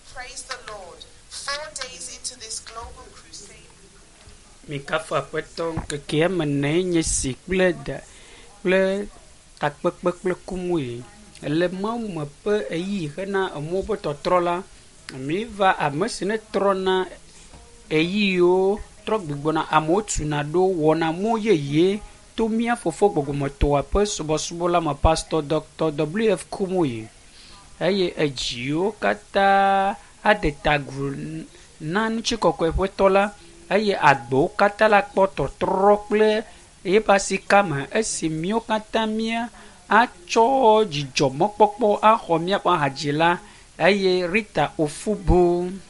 Praise the Lord. 4 days into this global crusade. Mikafa petong kekia menenye sikleda ple takpekpe kple kumui le mawu me pe eyi hena emo be tɔtrɔ mi va ame si ne trɔna eyiwo trɔ gbigbɔna amewo tuna ɖo wɔna mo yeye to mía fofo gbɔgbɔmetɔa ƒe subɔsubɔ la me pastor dr wf kumui eye edziwo katã aɖe tagru na ŋutikɔkɔe ƒe tɔ la eye agbewo katã la kpɔ tɔtrɔ kple eƒe asika me esi míawo katã mía atsɔ dzidzɔmɔkpɔkpɔ axɔ míaƒe ahadzi la eye rita ofubu